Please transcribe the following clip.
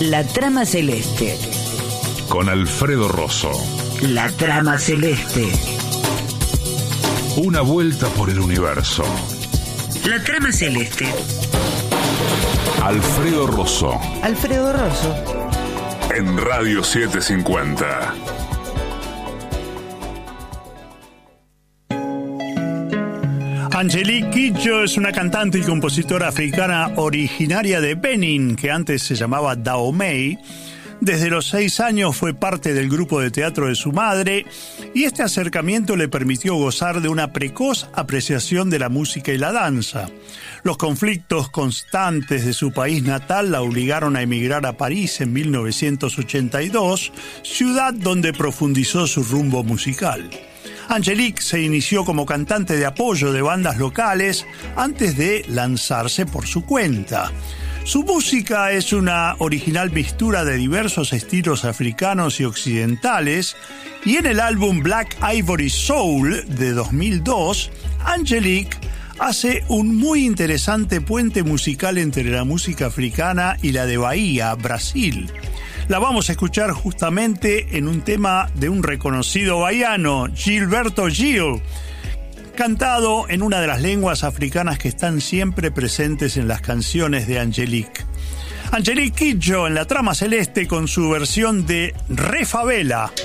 La Trama Celeste. Con Alfredo Rosso. La Trama Celeste. Una vuelta por el universo. La Trama Celeste. Alfredo Rosso. Alfredo Rosso. En Radio 750. Angelique Kidjo es una cantante y compositora africana originaria de Benin, que antes se llamaba Dahomey. Desde los 6 años fue parte del grupo de teatro de su madre y este acercamiento le permitió gozar de una precoz apreciación de la música y la danza. Los conflictos constantes de su país natal la obligaron a emigrar a París en 1982, ciudad donde profundizó su rumbo musical. Angelique se inició como cantante de apoyo de bandas locales antes de lanzarse por su cuenta. Su música es una original mixtura de diversos estilos africanos y occidentales, y en el álbum Black Ivory Soul de 2002, Angelique hace un muy interesante puente musical entre la música africana y la de Bahía, Brasil. La vamos a escuchar justamente en un tema de un reconocido baiano, Gilberto Gil, cantado en una de las lenguas africanas que están siempre presentes en las canciones de Angelique. Angelique Kidjo en La Trama Celeste con su versión de Re Favela.